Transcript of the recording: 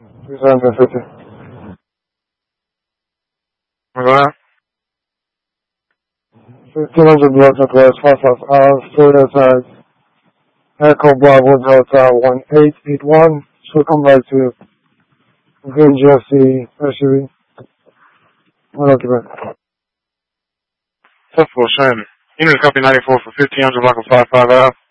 350. Go ahead. 1500 block Northwest, 55 hours, Florida tag, Echo Bravo Delta 1881. She'll come back to you. Green GSC SUV. What occupant? Test for Shannon. Unit copy 94 for 1500 block of 55 Ave.